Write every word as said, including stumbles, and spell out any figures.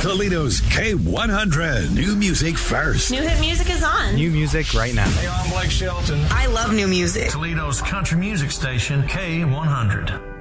Toledo's K one hundred. New music first. New hit music is on. New music right now. Hey, I'm Blake Shelton. I love new music. Toledo's country music station, K one hundred.